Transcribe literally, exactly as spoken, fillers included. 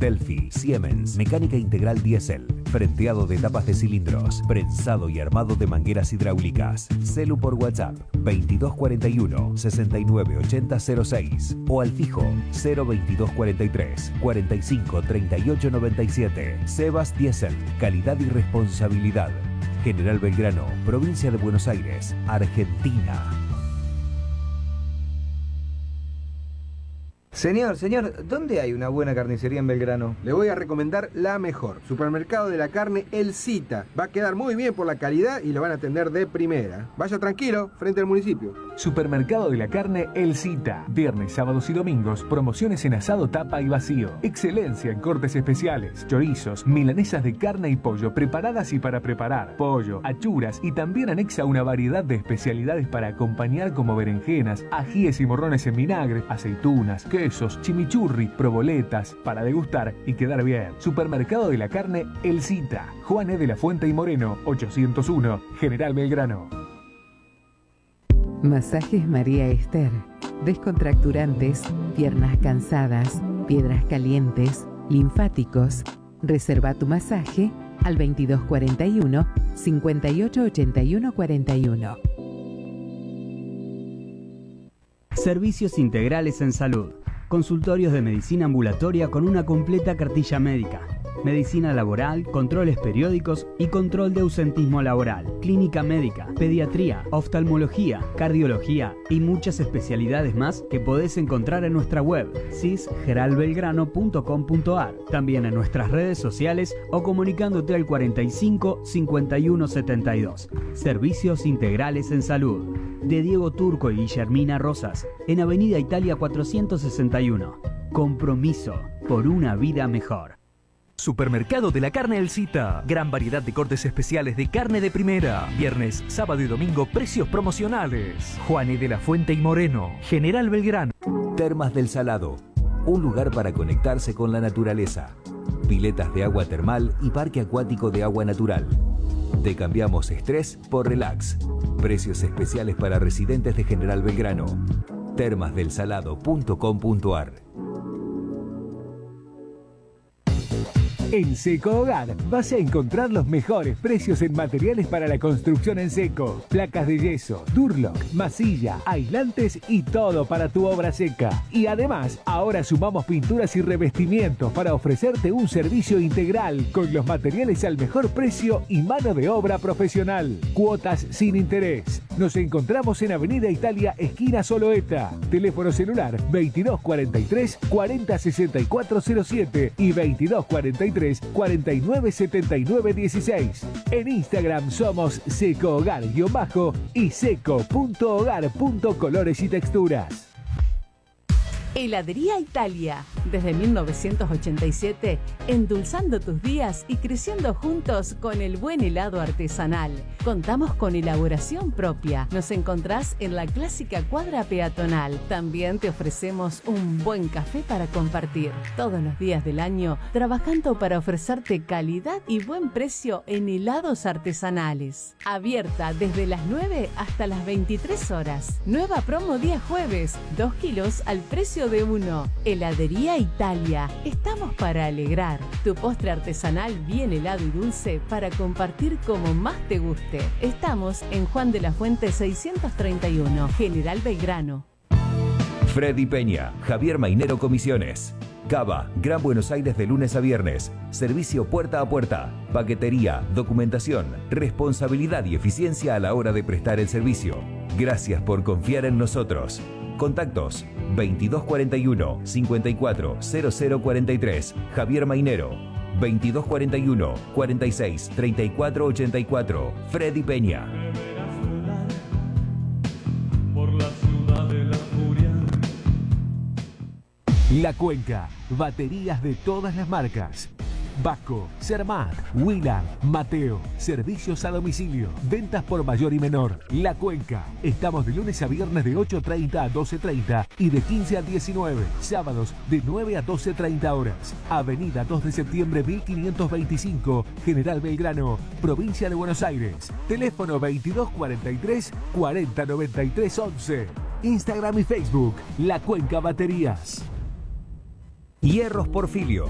Delphi, Siemens, mecánica integral diésel, frenteado de tapas de cilindros, prensado y armado de mangueras hidráulicas. Celu por WhatsApp veintidós cuarenta y uno, sesenta y nueve ochenta cero seis o al fijo cero veintidós cuarenta y tres, cuarenta y cinco treinta y ocho noventa y siete. Sebas Diésel, calidad y responsabilidad. General Belgrano, provincia de Buenos Aires, Argentina. Señor, señor, ¿dónde hay una buena carnicería en Belgrano? Le voy a recomendar la mejor. Supermercado de la Carne El Cita. Va a quedar muy bien por la calidad y lo van a atender de primera. Vaya tranquilo, frente al municipio. Supermercado de la Carne El Cita. Viernes, sábados y domingos, promociones en asado, tapa y vacío. Excelencia en cortes especiales, chorizos, milanesas de carne y pollo preparadas y para preparar, pollo, achuras y también anexa una variedad de especialidades para acompañar como berenjenas, ajíes y morrones en vinagre, aceitunas, quesos, chimichurri, proboletas, para degustar y quedar bien. Supermercado de la Carne El Cita. Juan E. de la Fuente y Moreno, ochocientos uno, General Belgrano. Masajes María Esther. Descontracturantes, piernas cansadas, piedras calientes, linfáticos. Reserva tu masaje al veintidós cuarenta y uno, cincuenta y ocho ochenta y uno cuarenta y uno. Servicios integrales en salud. Consultorios de medicina ambulatoria con una completa cartilla médica. Medicina laboral, controles periódicos y control de ausentismo laboral. Clínica médica, pediatría, oftalmología, cardiología y muchas especialidades más que podés encontrar en nuestra web cis geral belgrano punto com punto ar. También en nuestras redes sociales o comunicándote al cuarenta y cinco, cincuenta y uno setenta y dos. Servicios integrales en salud. De Diego Turco y Guillermina Rosas, en Avenida Italia cuatrocientos sesenta y uno. Compromiso por una vida mejor. Supermercado de la Carne El Cita. Gran variedad de cortes especiales de carne de primera. Viernes, sábado y domingo, precios promocionales. Juan E. de la Fuente y Moreno, General Belgrano. Termas del Salado. Un lugar para conectarse con la naturaleza. Piletas de agua termal y parque acuático de agua natural. Te cambiamos estrés por relax. Precios especiales para residentes de General Belgrano. termas del salado punto com punto ar. En Seco Hogar vas a encontrar los mejores precios en materiales para la construcción en seco. Placas de yeso, Durlock, masilla, aislantes y todo para tu obra seca. Y además, ahora sumamos pinturas y revestimientos para ofrecerte un servicio integral con los materiales al mejor precio y mano de obra profesional. Cuotas sin interés. Nos encontramos en Avenida Italia, esquina Soloeta. Teléfono celular veintidós cuarenta y tres, cuarenta sesenta y cuatro cero siete y veintidós cuarenta y tres, cuarenta y nueve setenta y nueve dieciséis. En Instagram somos Seco Hogar-bajo y seco punto hogar punto colores y texturas. Heladería Italia. Desde mil novecientos ochenta y siete, endulzando tus días y creciendo juntos con el buen helado artesanal. Contamos con elaboración propia. Nos encontrás en la clásica cuadra peatonal. También te ofrecemos un buen café para compartir. Todos los días del año, trabajando para ofrecerte calidad y buen precio en helados artesanales. Abierta desde las nueve hasta las veintitrés horas. Nueva promo día jueves. dos kilos al precio de uno. Heladería Italia. Estamos para alegrar. Tu postre artesanal bien helado y dulce para compartir como más te guste. Estamos en Juan de la Fuente seiscientos treinta y uno, General Belgrano. Freddy Peña, Javier Mainero Comisiones. Cava, Gran Buenos Aires de lunes a viernes. Servicio puerta a puerta. Paquetería, documentación, responsabilidad y eficiencia a la hora de prestar el servicio. Gracias por confiar en nosotros. Contactos veintidós cuarenta y uno, cincuenta y cuatro, cero cero cuarenta y tres. Javier Mainero. veintidós cuarenta y uno, cuarenta y seis, treinta y cuatro ochenta y cuatro. Freddy Peña. Por la ciudad de la furia. La Cuenca. Baterías de todas las marcas. Vasco, Cermat, Wheeler, Mateo. Servicios a domicilio. Ventas por mayor y menor. La Cuenca. Estamos de lunes a viernes de ocho treinta a doce treinta y de quince a diecinueve. Sábados de nueve a doce treinta horas. Avenida dos de septiembre mil quinientos veinticinco, General Belgrano, provincia de Buenos Aires. Teléfono veintidós cuarenta y tres, cuarenta noventa y tres once. Instagram y Facebook. La Cuenca Baterías. Hierros Porfilio,